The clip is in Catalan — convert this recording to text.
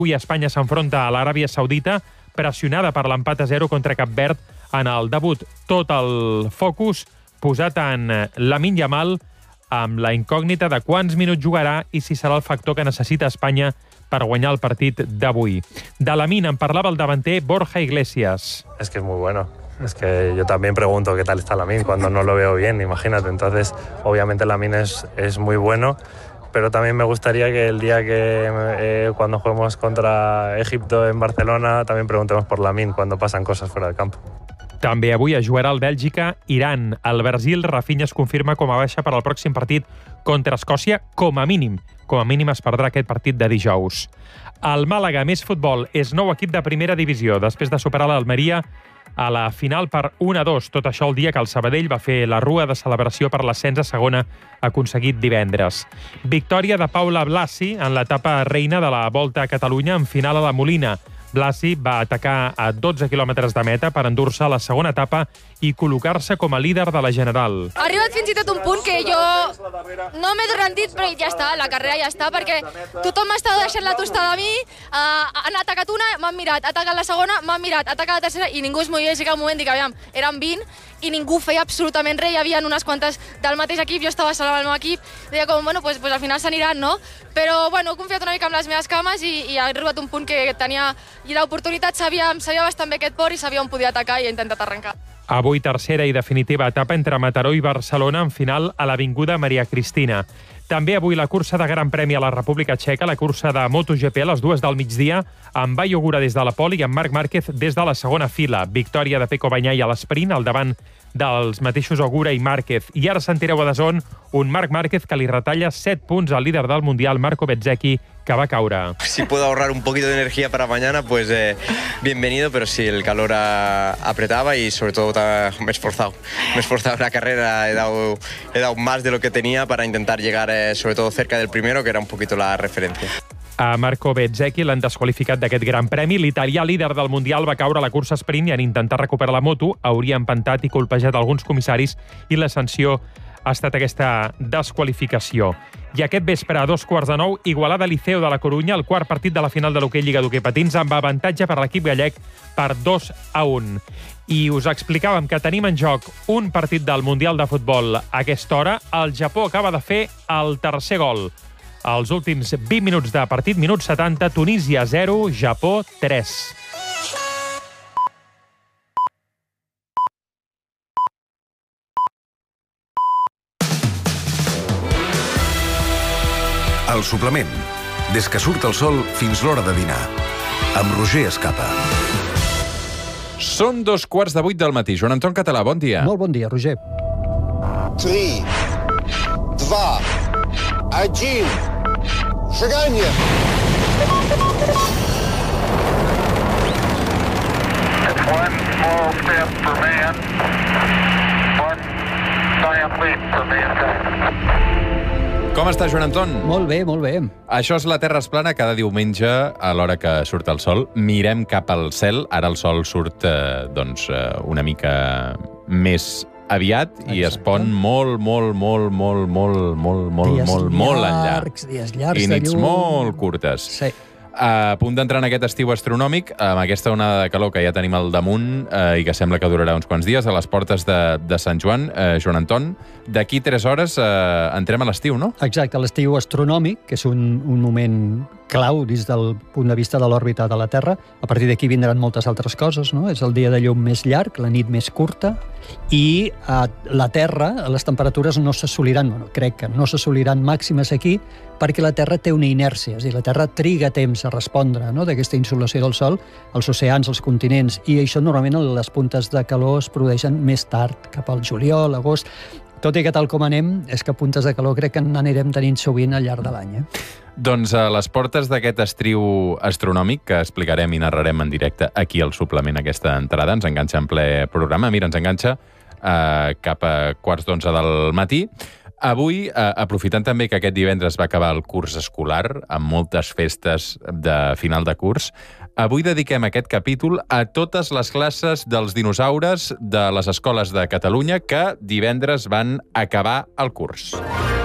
Avui Espanya s'enfronta a l'Aràbia Saudita, pressionada per l'empat a 0 contra Cap Verd en el debut. Tot el focus posat en Lamine Yamal, amb la incògnita de quants minuts jugarà i si serà el factor que necessita Espanya per guanyar el partit d'avui. De Lamine en parlava el davanter Borja Iglesias. Es que es muy bueno. Es que yo también pregunto qué tal está Lamine cuando no lo veo bien, imagínate. Entonces, obviamente Lamine es muy bueno, pero también me gustaría que el día que cuando juguemos contra Egipto en Barcelona también preguntemos por Lamine cuando pasan cosas fuera del campo. També avui es jugarà el Bèlgica-Iran. El Brasil, Rafinha es confirma com a baixa per al pròxim partit contra Escòcia, com a mínim es perdrà aquest partit de dijous. El Màlaga, més futbol, és nou equip de primera divisió, després de superar l'Almeria a la final per 1-2. Tot això el dia que el Sabadell va fer la rua de celebració per l'ascens a segona aconseguit divendres. Victòria de Paula Blasi en l'etapa reina de la Volta a Catalunya en final a la Molina. Blasi va atacar a 12 quilòmetres de meta per endur-se a la segona etapa i col·locar-se com a líder de la general. Ha arribat fins i tot un punt que jo no m'he rendit, però ja està, la carrera ja està, perquè tothom m'estava deixant la tostada a mi, han atacat una, m'han mirat, ha atacat la segona, m'han mirat, ha atacat la tercera, i ningú es movia, i que al moment dic, aviam, eren 20, i ningú feia absolutament res, hi havia unes quantes del mateix equip, jo estava sola amb el meu equip, deia com, bueno, pues al final s'aniran, no? Però, bueno, he confiat una mica en les meves cames i ha arribat un punt que tenia l'oportunitat, sabia bastant bé aquest port i sabia on podia atacar i he intentat arrencar. Avui tercera i definitiva etapa entre Mataró i Barcelona en final a l'Avinguda Maria Cristina. També avui la cursa de Gran Premi a la República Txeca, la cursa de MotoGP a les 2 del migdia, amb Bayo Ogura des de la pole i amb Marc Márquez des de la segona fila. Victòria de Pecco Bagnaia a l'esprint, al davant dels mateixos Ogura i Márquez. I ara sentireu a DAZN un Marc Márquez que li retalla 7 punts al líder del Mundial, Marco Bezzecchi, que va caure. Si puedo ahorrar un poquito de energía para mañana, pues bienvenido, pero sí, el calor apretaba y sobre todo me he esforzado en la carrera, he dado más de lo que tenía para intentar llegar sobre todo cerca del primero, que era un poquito la referencia. A Marco Bezzecchi l'han desqualificat d'aquest Gran Premi. L'italià líder del Mundial va caure a la cursa sprint i en intentar recuperar la moto hauria empantat i colpejat alguns comissaris i la sanció ha estat aquesta desqualificació. I aquest vespre, a 9:15, Igualada Liceo de la Corunya, el quart partit de la final de l'hoquei Lliga d'Hoquei Patins, amb avantatge per l'equip gallec per 2-1. I us explicàvem que tenim en joc un partit del Mundial de Futbol a aquesta hora. El Japó acaba de fer el tercer gol. Els últims 20 minuts de partit, minut 70, Tunísia 0, Japó 3. El suplement. Des que surt el sol fins l'hora de dinar. Amb Roger Escapa. Són 7:15 del matí. Joan Anton Català, bon dia. Molt bon dia, Roger. 3, 2, 1, шагание! It's one small step for man, one giant leap for mankind. Com està, Joan Anton? Molt bé, molt bé. Això és La Terra es plana. Cada diumenge, a l'hora que surt el sol, mirem cap al cel. Ara el sol surt una mica més aviat. Exacte. I es pon molt enllà. Dies llargs i de nits llum. molt curtes. Sí. A punt d'entrar en aquest estiu astronòmic, amb aquesta onada de calor que ja tenim al damunt i que sembla que durarà uns quants dies, a les portes de Sant Joan, Joan Anton, d'aquí 3 hores entrem a l'estiu, no? Exacte, l'estiu astronòmic, que és un moment clau des del punt de vista de l'òrbita de la Terra. A partir d'aquí vindran moltes altres coses, no? És el dia de llum més llarg, la nit més curta, i a la Terra les temperatures no s'assoliran, crec que no s'assoliran màximes aquí, perquè la Terra té una inèrcia, és a dir, la Terra triga temps a respondre, no?, d'aquesta insolació del Sol, els oceans, els continents, i això normalment les puntes de calor es produeixen més tard, cap al juliol, agost. Tot i que tal com anem, és que puntes de calor crec que n'anirem tenint sovint al llarg de l'any. Doncs a les portes d'aquest estiu astronòmic, que explicarem i narrarem en directe aquí al suplement aquesta entrada, ens enganxa en ple programa. Mira, ens enganxa cap a 11:15 del matí. Avui, aprofitant també que aquest divendres va acabar el curs escolar, amb moltes festes de final de curs, avui dediquem aquest capítol a totes les classes dels dinosaures de les escoles de Catalunya que divendres van acabar el curs.